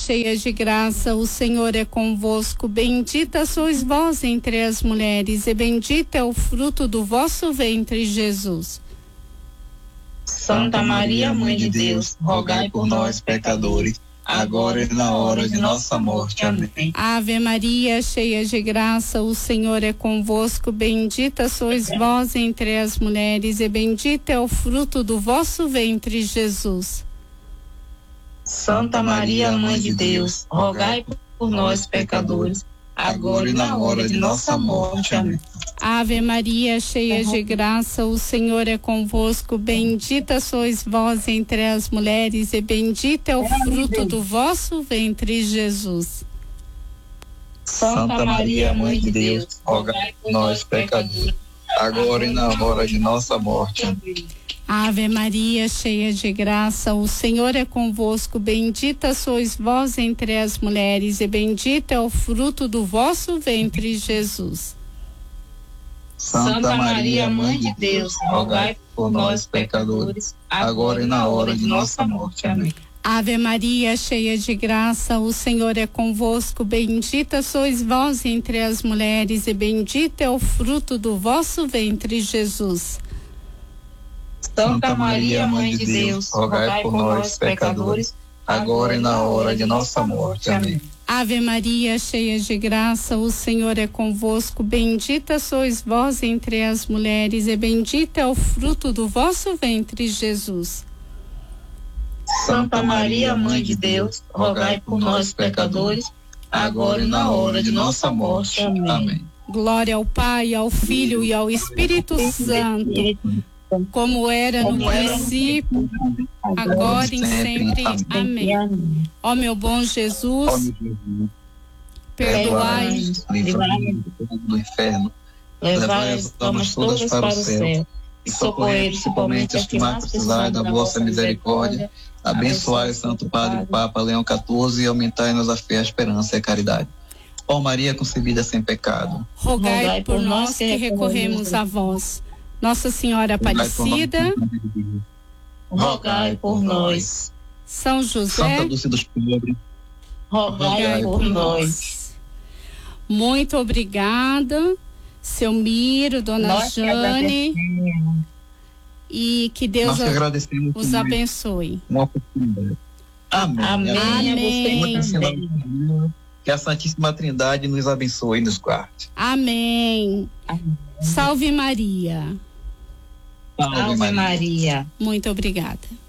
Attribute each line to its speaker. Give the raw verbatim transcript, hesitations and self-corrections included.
Speaker 1: cheia de graça, o Senhor é convosco. Bendita sois vós entre as mulheres, e bendito é o fruto do vosso ventre, Jesus.
Speaker 2: Santa Maria, Mãe de Deus, rogai por nós, pecadores, agora e na hora de nossa morte. Amém.
Speaker 1: Ave Maria, cheia de graça, o Senhor é convosco. Bendita sois vós entre as mulheres, e bendito é o fruto do vosso ventre, Jesus.
Speaker 2: Santa Maria, Mãe de Deus, rogai por nós, pecadores, agora e na hora de nossa morte. Amém.
Speaker 1: Ave Maria, cheia de graça, o Senhor é convosco. Bendita sois vós entre as mulheres, e bendito é o fruto do vosso ventre, Jesus.
Speaker 2: Santa Maria, Mãe de Deus, rogai por nós, pecadores, agora e na hora de nossa morte. Amém.
Speaker 1: Ave Maria, cheia de graça, o Senhor é convosco. Bendita sois vós entre as mulheres, e bendito é o fruto do vosso ventre, Jesus.
Speaker 2: Santa Maria, Mãe de Deus, rogai por nós, pecadores, agora e na hora de nossa morte. Amém.
Speaker 1: Ave Maria, cheia de graça, o Senhor é convosco. Bendita sois vós entre as mulheres, e bendito é o fruto do vosso ventre, Jesus.
Speaker 2: Santa Maria, Mãe de Deus, rogai por nós, pecadores, agora e na hora de nossa morte. Amém.
Speaker 1: Ave Maria, cheia de graça, o Senhor é convosco. Bendita sois vós entre as mulheres, e bendito é o fruto do vosso ventre, Jesus.
Speaker 2: Santa Maria, Mãe de Deus, rogai por nós, pecadores, agora e na hora de nossa morte. Amém.
Speaker 1: Glória ao Pai, ao Filho e ao Espírito Santo, como era no princípio, agora e sempre. Amém. Ó meu bom Jesus, perdoai
Speaker 2: do inferno, levai as almas todas para o céu e socorrei principalmente as que mais precisarem da vossa misericórdia. Abençoai o Santo Padre Papa Leão quatorze e aumentai-nos a fé, a esperança e a caridade. Ó Maria concebida sem pecado,
Speaker 1: rogai por nós que recorremos a vós. Nossa Senhora Aparecida,
Speaker 2: rogai por nós.
Speaker 1: São José,
Speaker 2: Santa Dulce dos Pobres, rogai por nós.
Speaker 1: Muito obrigada, seu Miro, dona
Speaker 2: Nós
Speaker 1: Jane, e que Deus
Speaker 2: Nós agradecemos
Speaker 1: os
Speaker 2: também
Speaker 1: abençoe.
Speaker 2: uma oportunidade. Amém.
Speaker 1: Amém.
Speaker 2: Amém. Que a Santíssima Trindade nos abençoe e nos guarde.
Speaker 1: Amém.
Speaker 2: Amém.
Speaker 1: Salve Maria.
Speaker 2: Salve Maria.
Speaker 1: Muito obrigada.